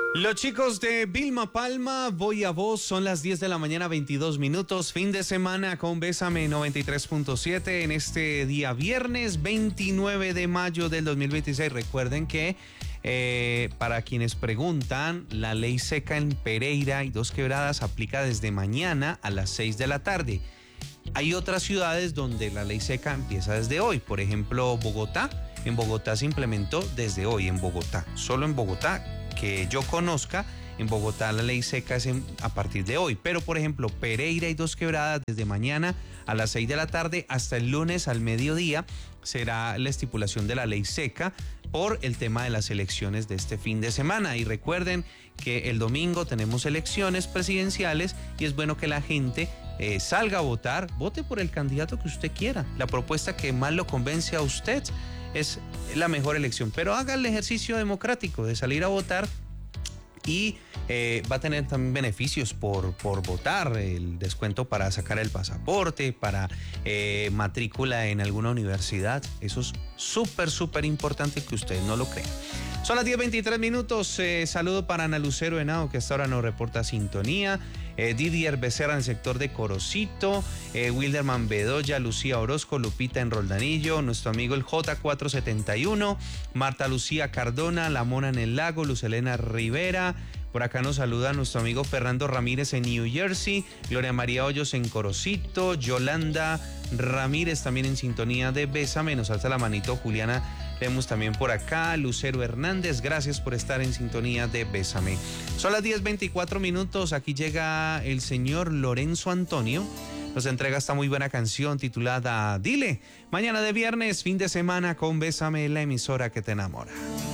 Los chicos de Vilma Palma, Voy a Vos, son las 10 de la mañana, 22 minutos, fin de semana con Bésame 93.7 en este día viernes 29 de mayo del 2026. Recuerden que para quienes preguntan, la ley seca en Pereira y Dos Quebradas aplica desde mañana a las 6 de la tarde. Hay otras ciudades donde la ley seca empieza desde hoy, por ejemplo Bogotá. En Bogotá se implementó desde hoy, en Bogotá, solo en Bogotá, que yo conozca. En Bogotá la ley seca es a partir de hoy, pero por ejemplo Pereira y Dos Quebradas desde mañana a las 6 de la tarde hasta el lunes al mediodía será la estipulación de la ley seca por el tema de las elecciones de este fin de semana. Y recuerden que el domingo tenemos elecciones presidenciales y es bueno que la gente salga a votar, vote por el candidato que usted quiera, la propuesta que más lo convence a usted es la mejor elección, pero haga el ejercicio democrático de salir a votar y va a tener también beneficios por votar, el descuento para sacar el pasaporte, para matrícula en alguna universidad. Eso es súper importante que usted no lo crea. Son las 10:23 minutos. Saludo para Ana Lucero Henao, que hasta ahora nos reporta sintonía. Didier Becerra en el sector de Corocito. Wilderman Bedoya, Lucía Orozco, Lupita en Roldanillo. Nuestro amigo el J471. Marta Lucía Cardona, La Mona en el Lago. Lucelena Rivera. Por acá nos saluda nuestro amigo Fernando Ramírez en New Jersey, Gloria María Hoyos en Corocito, Yolanda Ramírez también en sintonía de Bésame, nos alza la manito Juliana Lemus también por acá, Lucero Hernández, gracias por estar en sintonía de Bésame. Son las 10:24 minutos, aquí llega el señor Lorenzo Antonio, nos entrega esta muy buena canción titulada Dile, mañana de viernes, fin de semana con Bésame, la emisora que te enamora.